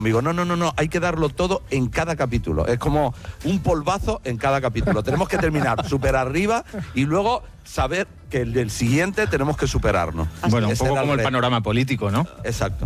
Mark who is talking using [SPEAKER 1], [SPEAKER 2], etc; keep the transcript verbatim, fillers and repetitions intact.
[SPEAKER 1] Digo, no, no, no, no, hay que darlo todo en cada capítulo. Es como un polvazo en cada capítulo. Tenemos que terminar súper arriba y luego saber que el del siguiente tenemos que superarnos.
[SPEAKER 2] Bueno, un
[SPEAKER 1] Ese
[SPEAKER 2] poco
[SPEAKER 1] era el
[SPEAKER 2] como el
[SPEAKER 1] reto.
[SPEAKER 2] panorama político, ¿no?
[SPEAKER 1] Exacto.